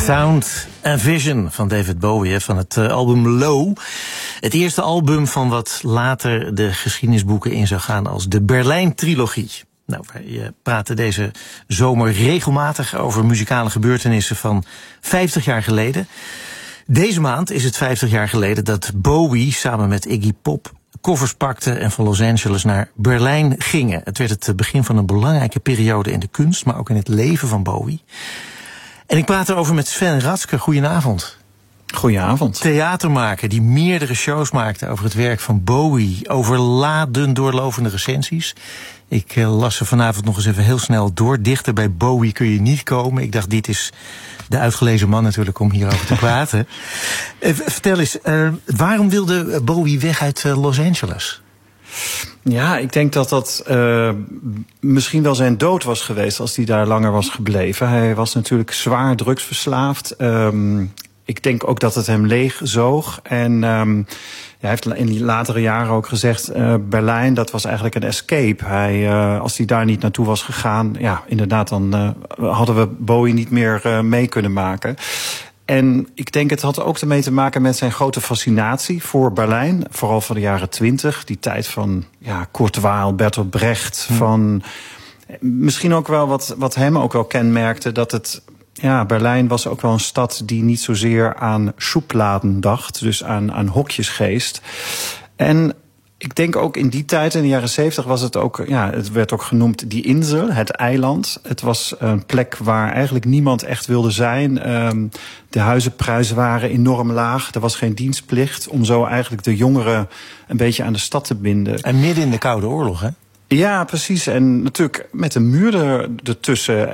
Sound and Vision van David Bowie van het album Low. Het eerste album van wat later de geschiedenisboeken in zou gaan als de Berlijn-trilogie. Nou, wij praten deze zomer regelmatig over muzikale gebeurtenissen van 50 jaar geleden. Deze maand is het 50 jaar geleden dat Bowie samen met Iggy Pop koffers pakte en van Los Angeles naar Berlijn gingen. Het werd het begin van een belangrijke periode in de kunst, maar ook in het leven van Bowie. En ik praat erover met Sven Ratzke. Goedenavond. Goedenavond. Theatermaker die meerdere shows maakte over het werk van Bowie. Overladen doorlovende recensies. Ik las ze vanavond nog eens even heel snel door. Dichter bij Bowie kun je niet komen. Ik dacht, dit is de uitgelezen man natuurlijk om hierover te praten. Vertel eens, waarom wilde Bowie weg uit Los Angeles? Ja, ik denk dat dat misschien wel zijn dood was geweest als hij daar langer was gebleven. Hij was natuurlijk zwaar drugsverslaafd. Ik denk ook dat het hem leegzoog. En hij heeft in die latere jaren ook gezegd, Berlijn, dat was eigenlijk een escape. Als hij daar niet naartoe was gegaan, ja, inderdaad, dan hadden we Bowie niet meer mee kunnen maken. En ik denk het had ook ermee te maken met zijn grote fascinatie voor Berlijn. Vooral van de jaren 20. Die tijd van Courtois, Bertolt Brecht. Van misschien ook wel wat hem ook wel kenmerkte. Dat het Berlijn was ook wel een stad die niet zozeer aan sjoepladen dacht. Dus aan hokjesgeest. En ik denk ook in die tijd, in de jaren 70, was het ook, het werd ook genoemd die Insel, het eiland. Het was een plek waar eigenlijk niemand echt wilde zijn. De huizenprijzen waren enorm laag. Er was geen dienstplicht om zo eigenlijk de jongeren een beetje aan de stad te binden. En midden in de Koude Oorlog, hè? Ja, precies. En natuurlijk met een muur ertussen.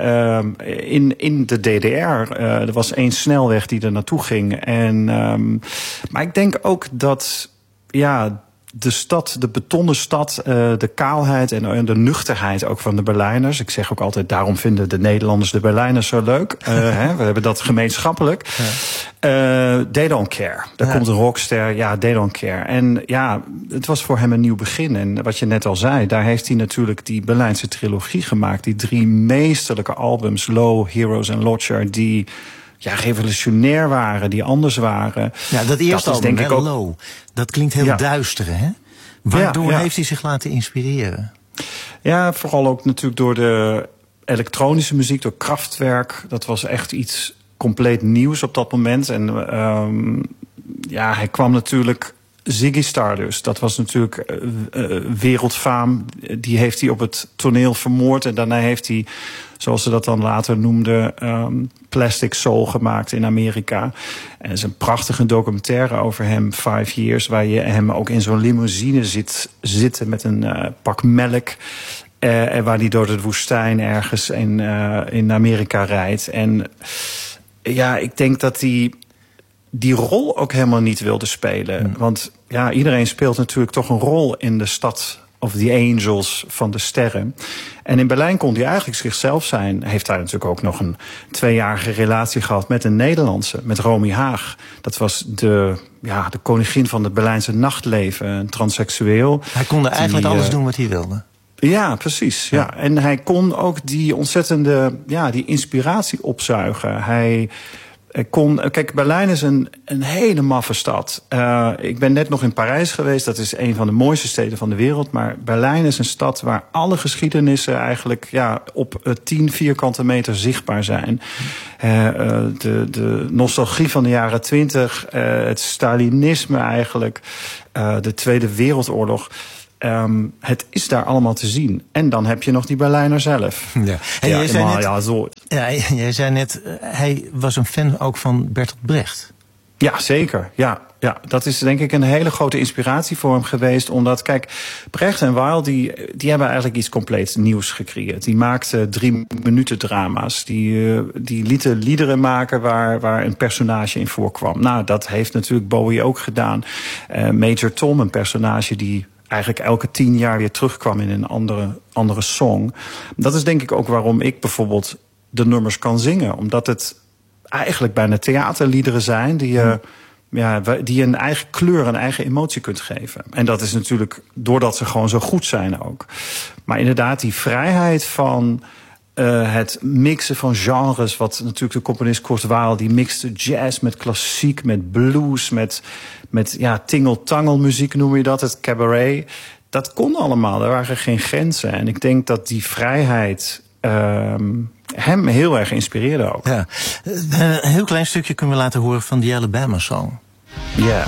In de DDR. Er was één snelweg die er naartoe ging. Maar ik denk ook dat de stad, de betonnen stad, de kaalheid en de nuchterheid ook van de Berlijners. Ik zeg ook altijd, daarom vinden de Nederlanders de Berlijners zo leuk. We hebben dat gemeenschappelijk. They don't care. Daar komt een rockster, they don't care. En het was voor hem een nieuw begin. En wat je net al zei, daar heeft hij natuurlijk die Berlijnse trilogie gemaakt. Die 3 meesterlijke albums, Low, Heroes en Lodger, die revolutionair waren, die anders waren. Ja, dat eerste album, denk ik ook, Low, dat klinkt heel duister, hè? Waardoor heeft hij zich laten inspireren? Ja, vooral ook natuurlijk door de elektronische muziek, door Kraftwerk. Dat was echt iets compleet nieuws op dat moment. En hij kwam natuurlijk Ziggy Stardust, dat was natuurlijk wereldfaam. Die heeft hij op het toneel vermoord. En daarna heeft hij, zoals ze dat dan later noemden, Plastic Soul gemaakt in Amerika. En er is een prachtige documentaire over hem, 5 Years... waar je hem ook in zo'n limousine zitten met een pak melk. En waar hij door de woestijn ergens in Amerika rijdt. En ik denk dat hij die rol ook helemaal niet wilde spelen. Want iedereen speelt natuurlijk toch een rol in de stad of the angels, van de sterren. En in Berlijn kon hij eigenlijk zichzelf zijn. Heeft hij natuurlijk ook nog een 2-jarige relatie gehad met een Nederlandse, met Romy Haag. Dat was de koningin van het Berlijnse nachtleven, een transseksueel. Hij kon eigenlijk alles doen wat hij wilde. Ja, precies. Ja. En hij kon ook die ontzettende die inspiratie opzuigen. Kijk, Berlijn is een hele maffe stad. Ik ben net nog in Parijs geweest. Dat is een van de mooiste steden van de wereld. Maar Berlijn is een stad waar alle geschiedenissen eigenlijk op 10 vierkante meter zichtbaar zijn. De nostalgie van de jaren 20, het Stalinisme eigenlijk, de Tweede Wereldoorlog. Het is daar allemaal te zien. En dan heb je nog die Berlijner zelf. Ja. En jij zei net, hij was een fan ook van Bertolt Brecht. Ja, zeker. Ja, dat is denk ik een hele grote inspiratie voor hem geweest. Omdat, kijk, Brecht en Weill, die hebben eigenlijk iets compleet nieuws gecreëerd. Die maakten 3-minuten drama's. Die lieten liederen maken waar een personage in voorkwam. Nou, dat heeft natuurlijk Bowie ook gedaan. Major Tom, een personage die eigenlijk elke 10 jaar weer terugkwam in een andere song. Dat is denk ik ook waarom ik bijvoorbeeld de nummers kan zingen. Omdat het eigenlijk bijna theaterliederen zijn die een eigen kleur, een eigen emotie kunt geven. En dat is natuurlijk doordat ze gewoon zo goed zijn ook. Maar inderdaad, die vrijheid van het mixen van genres, wat natuurlijk de componist Kurt Weill, die mixte jazz met klassiek, met blues, met tingeltangelmuziek noem je dat, het cabaret. Dat kon allemaal, er waren geen grenzen. En ik denk dat die vrijheid hem heel erg inspireerde ook. Ja. Een heel klein stukje kunnen we laten horen van die Alabama Song. Ja.